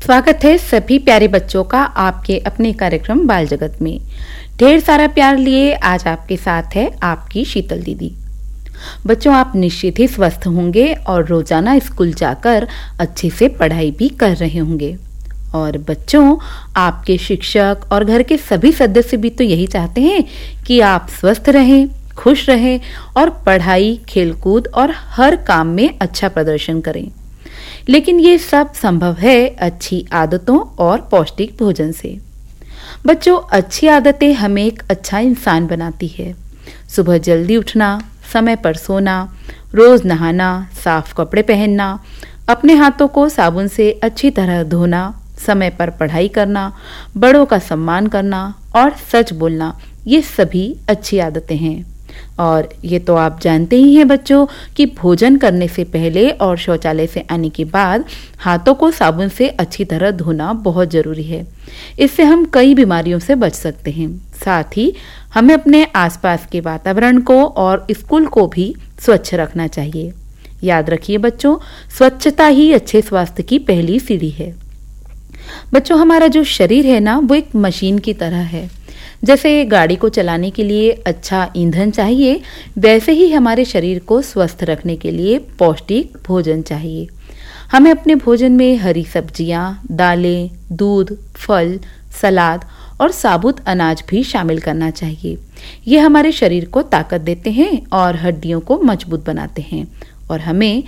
स्वागत है सभी प्यारे बच्चों का आपके अपने कार्यक्रम बाल जगत में। ढेर सारा प्यार लिए आज आपके साथ है आपकी शीतल दीदी। बच्चों, आप निश्चित ही स्वस्थ होंगे और रोजाना स्कूल जाकर अच्छे से पढ़ाई भी कर रहे होंगे। और बच्चों, आपके शिक्षक और घर के सभी सदस्य भी तो यही चाहते हैं कि आप स्वस्थ रहें, खुश रहें और पढ़ाई, खेलकूद और हर काम में अच्छा प्रदर्शन करें। लेकिन ये सब संभव है अच्छी आदतों और पौष्टिक भोजन से। बच्चों, अच्छी आदतें हमें एक अच्छा इंसान बनाती है। सुबह जल्दी उठना, समय पर सोना, रोज नहाना, साफ कपड़े पहनना, अपने हाथों को साबुन से अच्छी तरह धोना, समय पर पढ़ाई करना, बड़ों का सम्मान करना और सच बोलना, ये सभी अच्छी आदतें हैं। और ये तो आप जानते ही हैं बच्चों कि भोजन करने से पहले और शौचालय से आने के बाद हाथों को साबुन से अच्छी तरह धोना बहुत जरूरी है। इससे हम कई बीमारियों से बच सकते हैं। साथ ही हमें अपने आसपास के वातावरण को और स्कूल को भी स्वच्छ रखना चाहिए। याद रखिए बच्चों, स्वच्छता ही अच्छे स्वास्थ्य की पहली सीढ़ी है। बच्चों, हमारा जो शरीर है ना, वो एक मशीन की तरह है। जैसे गाड़ी को चलाने के लिए अच्छा ईंधन चाहिए, वैसे ही हमारे शरीर को स्वस्थ रखने के लिए पौष्टिक भोजन चाहिए। हमें अपने भोजन में हरी सब्जियां, दालें, दूध, फल, सलाद और साबुत अनाज भी शामिल करना चाहिए। ये हमारे शरीर को ताकत देते हैं और हड्डियों को मजबूत बनाते हैं। और हमें